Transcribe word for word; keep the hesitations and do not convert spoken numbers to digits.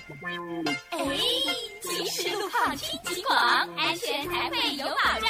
哎，及时路况听极广，安全才会有保障。